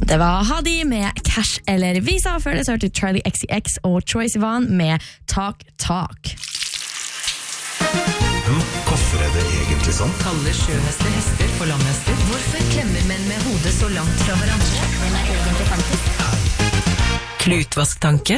Det var Hadi med Cash eller Visa. Før det så hørte Charlie XCX og Troye Sivan med Talk Talk. Hvorfor er det egentlig sånn? Kaller sjøhester hester for langhester. Hvorfor klemmer menn med hodet så langt fra hverandre? Den er egentlig faktisk. Klutvasktanke.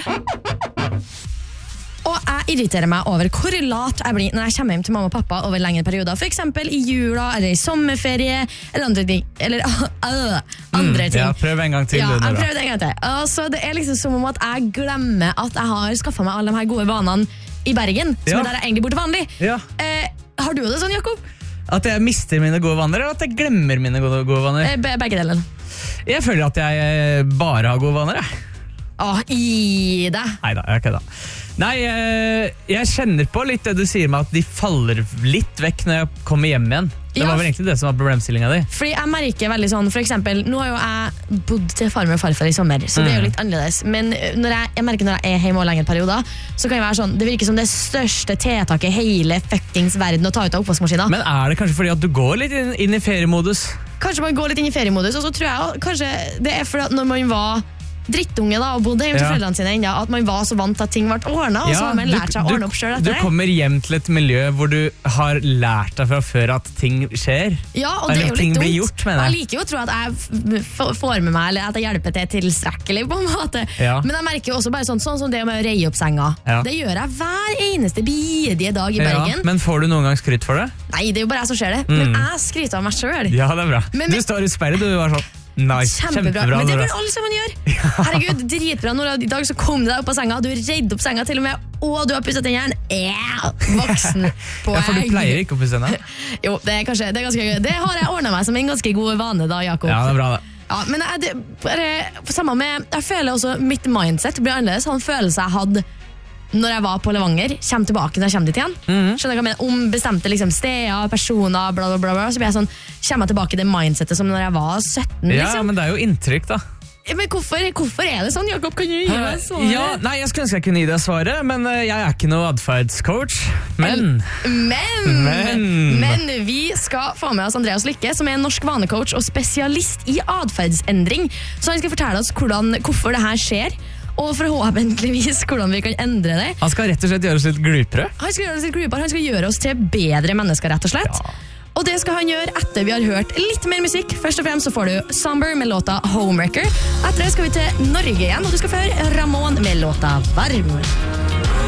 Og jeg irriterer meg over hvor lat jeg blir når jeg kommer hjem til mamma og pappa over lengre perioder. For eksempel i jula, eller i sommerferie, eller andre ting. Andre ting. Ja, prøv en gang til. Ja, jeg prøvde en gang til. Altså, det er liksom som om at jeg glemmer at jeg har skaffet meg alle de her gode vanene i Bergen, som er der jeg egentlig bor til vanlig. Ja. Har du det sånn, Jakob? At jeg mister mine gode vaner, eller at jeg glemmer mine gode vaner? Begge deler. Jeg føler at jeg bare har gode vaner, jeg. I det. Neida, jeg er ikke det. Nei, jeg kjenner på litt det du sier med at de faller litt vekk når jeg kommer hjem igjen. Det var vel egentlig det som var problemstillingen din. Fordi jeg merker veldig sånn, for eksempel, nå har jo jeg bodd til farmor og farfar i sommer, så det er jo litt annerledes. Men når jeg merker når jeg er hjemme og lengre perioder, så kan jeg være sånn, det virker som det største tiltaket i hele fuckings verden å ta ut av oppvaskmaskinen. Men er det kanskje fordi at du går litt inn i feriemodus? Kanskje man går litt inn i feriemodus, og så tror jeg kanskje det er fordi at når man var drittunge da, og bodde hjemme til foreldrene sine enda, at man var så vant til at ting ble ordnet, og så har man lært seg å ordne opp selv etter det. Du kommer hjem til et miljø hvor du har lært deg fra før at ting skjer. Ja, og det er jo litt dumt. Gjort, jeg liker jo å tro at jeg får med meg, eller at jeg hjelper til tilstrekkelig på en måte. Ja. Men jeg merker jo også bare sånn som det med å reie opp senga. Ja. Det gjør jeg hver eneste bidige dag i Bergen. Ja, men får du noen gang skryt for det? Nei, det er jo bare jeg som ser det. Men jeg skryter av meg selv. Ja, det er bra. Du står i speilet, du var sånn. Nice. Kjempebra. Men det burde alle sammen gjøre. Herregud, dritbra. I dag så kom du deg opp på senga, du redde opp senga til og med, og du har pusset tennene. Voksen poeng. Ja, for du pleier ikke å pusse tennene. Jo, det er ganske gøy. Det har jeg ordnet meg som en ganske god vane da, Jakob. Ja, det er bra det. Ja, men jeg føler også mitt mindset blir annerledes. Han følelse jeg hadde når jeg var på Levanger, kommer tilbake når jeg kommer dit igjen. Skjønner jeg hva jeg mener? Om bestemte liksom, steder, personer, bla bla bla, så blir jeg sånn, kommer jeg tilbake i det mindsetet som når jeg var 17. Ja, men det er jo inntrykk da. Men hvorfor er det sånn, Jakob? Kan du gi meg svaret? Ja, nei, jeg skulle ønske jeg kunne gi deg svaret, men jeg er ikke noe adferdscoach. Men vi skal få med oss Andreas Lykke, som er en norsk vanecoach og spesialist i adferdsendring. Så han skal fortelle oss hvorfor det her skjer, og forhåpentligvis hvordan vi kan endre det. Han skal rett og slett gjøre oss litt glupere. Han skal gjøre oss til bedre mennesker, rett og slett. Ja. Og det skal han gjøre etter vi har hørt litt mer musikk. Først og fremst så får du Somber med låta Homewrecker. Etter det skal vi til Norge igjen, og du skal få høre Ramón med låta Varm.